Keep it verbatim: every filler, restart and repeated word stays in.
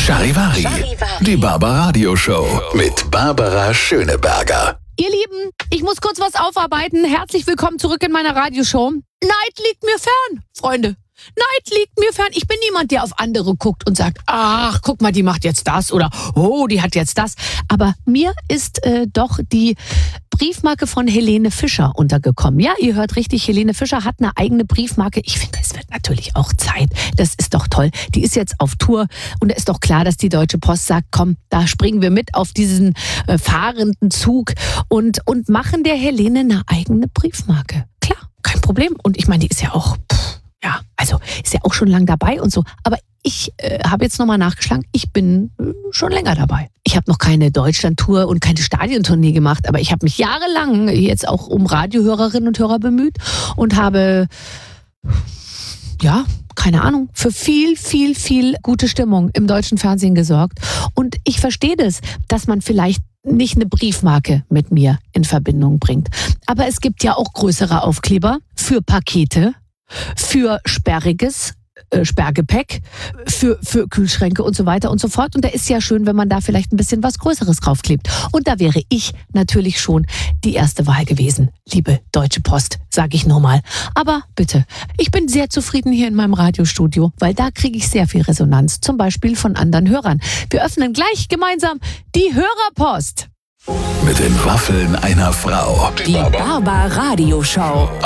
Charivari, die Barbaradio Show mit Barbara Schöneberger. Ihr Lieben, ich muss kurz was aufarbeiten. Herzlich willkommen zurück in meiner Radioshow. Neid liegt mir fern, Freunde. Neid liegt mir fern. Ich bin niemand, der auf andere guckt und sagt, ach, guck mal, die macht jetzt das oder oh, die hat jetzt das. Aber mir ist äh, doch die Briefmarke von Helene Fischer untergekommen. Ja, ihr hört richtig, Helene Fischer hat eine eigene Briefmarke. Ich finde, es wird natürlich auch Zeit. Das ist doch toll. Die ist jetzt auf Tour und da ist doch klar, dass die Deutsche Post sagt, komm, da springen wir mit auf diesen äh, fahrenden Zug und, und machen der Helene eine eigene Briefmarke. Klar, kein Problem. Und ich meine, die ist ja auch... Pff, Ja, also ist ja auch schon lang dabei und so. Aber ich äh, habe jetzt nochmal nachgeschlagen, ich bin äh, schon länger dabei. Ich habe noch keine Deutschlandtour und keine Stadiontournee gemacht, aber ich habe mich jahrelang jetzt auch um Radiohörerinnen und Hörer bemüht und habe, ja, keine Ahnung, für viel, viel, viel gute Stimmung im deutschen Fernsehen gesorgt. Und ich verstehe das, dass man vielleicht nicht eine Briefmarke mit mir in Verbindung bringt. Aber es gibt ja auch größere Aufkleber für Pakete, für sperriges äh, Sperrgepäck, für, für Kühlschränke und so weiter und so fort. Und da ist ja schön, wenn man da vielleicht ein bisschen was Größeres draufklebt. Und da wäre ich natürlich schon die erste Wahl gewesen. Liebe Deutsche Post, sage ich nur mal. Aber bitte, ich bin sehr zufrieden hier in meinem Radiostudio, weil da kriege ich sehr viel Resonanz, zum Beispiel von anderen Hörern. Wir öffnen gleich gemeinsam die Hörerpost. Mit den Waffeln einer Frau. Die Barbaradio Show.